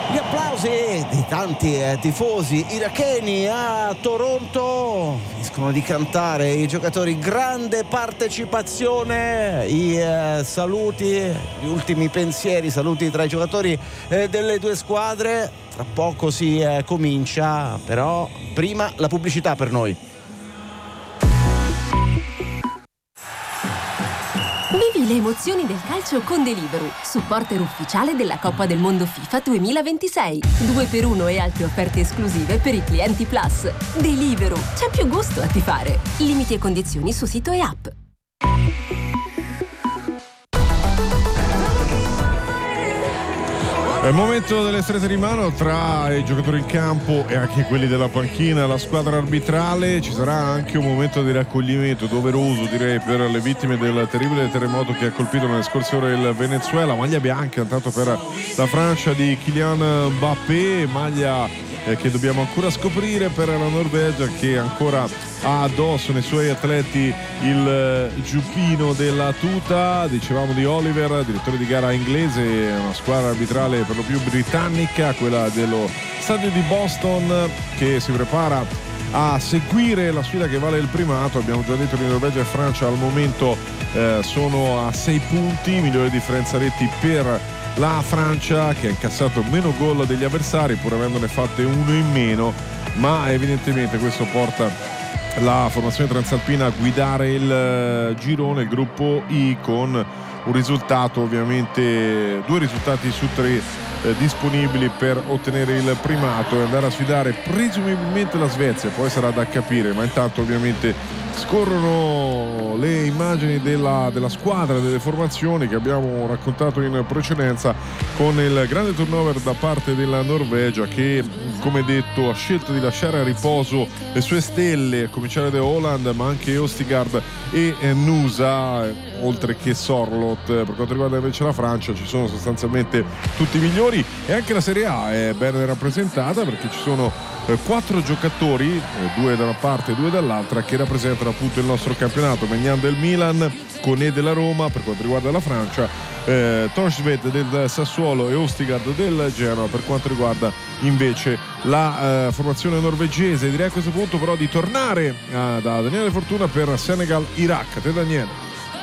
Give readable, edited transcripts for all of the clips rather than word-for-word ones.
Gli applausi di tanti tifosi iracheni a Toronto finiscono di cantare i giocatori, grande partecipazione, i saluti, gli ultimi pensieri, saluti tra i giocatori delle due squadre. Tra poco si comincia, però prima la pubblicità per noi. Vivi le emozioni del calcio con Deliveroo, supporter ufficiale della Coppa del Mondo FIFA 2026. 2x1 e altre offerte esclusive per i clienti Plus. Deliveroo, c'è più gusto a tifare. Limiti e condizioni su sito e app. È il momento delle strette di mano tra i giocatori in campo e anche quelli della panchina, la squadra arbitrale. Ci sarà anche un momento di raccoglimento doveroso, direi, per le vittime del terribile terremoto che ha colpito nelle scorse ore il Venezuela. Maglia bianca intanto per la Francia di Kylian Mbappé, maglia che dobbiamo ancora scoprire per la Norvegia, che ancora ha addosso nei suoi atleti il giubbino della tuta. Dicevamo di Oliver, direttore di gara inglese, una squadra arbitrale per lo più britannica, quella dello stadio di Boston, che si prepara a seguire la sfida che vale il primato. Abbiamo già detto che Norvegia e Francia al momento sono a 6 punti, migliore differenza reti per la Francia, che ha incassato meno gol degli avversari pur avendone fatte uno in meno, ma evidentemente questo porta la formazione transalpina a guidare il girone, il gruppo I, con un risultato, ovviamente 2 risultati su 3 disponibili per ottenere il primato e andare a sfidare presumibilmente la Svezia. Poi sarà da capire, ma intanto ovviamente scorrono le immagini della squadra, delle formazioni che abbiamo raccontato in precedenza, con il grande turnover da parte della Norvegia, che, come detto, ha scelto di lasciare a riposo le sue stelle, a cominciare da Haaland, ma anche Østigard e Nusa, oltre che Sorloth. Per quanto riguarda invece la Francia, ci sono sostanzialmente tutti i migliori, e anche la Serie A è ben rappresentata, perché ci sono 4 giocatori, 2 da una parte e 2 dall'altra, che rappresentano appunto il nostro campionato. Maignan del Milan, Koné della Roma per quanto riguarda la Francia, Thorstvedt del Sassuolo e Østigard del Genoa per quanto riguarda invece la formazione norvegese. Direi a questo punto però di tornare da Daniele Fortuna per Senegal-Iraq. Te, Daniele.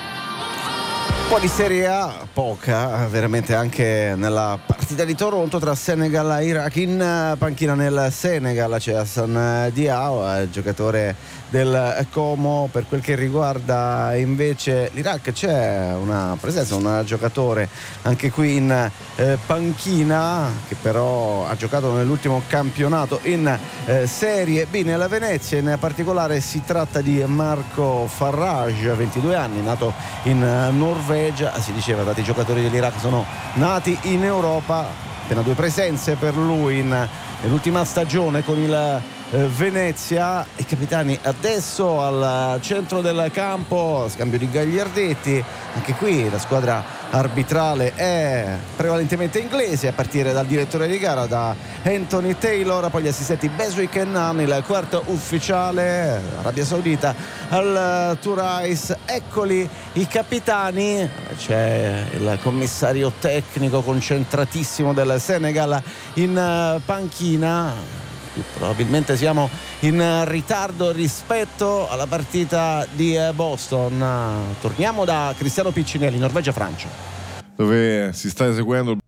Un po' di Serie A, poca, veramente, anche nella partita di Toronto tra Senegal e Iraq. In panchina nel Senegal c'è Hassan Diao, giocatore del Como. Per quel che riguarda invece l'Iraq c'è una presenza, un giocatore anche qui in panchina, che però ha giocato nell'ultimo campionato in Serie B nella Venezia. In particolare si tratta di Marco Farrage, 22 anni, nato in Norvegia. Si diceva, dati i giocatori dell'Iraq sono nati in Europa. Appena 2 presenze per lui nell'ultima stagione con il Venezia. I capitani adesso al centro del campo, scambio di gagliardetti. Anche qui la squadra arbitrale è prevalentemente inglese, a partire dal direttore di gara, da Anthony Taylor, poi gli assistenti Beswick e Nunn, il quarto ufficiale Arabia Saudita al Turais. Eccoli i capitani, c'è il commissario tecnico concentratissimo del Senegal in panchina. Probabilmente siamo in ritardo rispetto alla partita di Boston. Torniamo da Cristiano Piccinelli, Norvegia-Francia, dove si sta eseguendo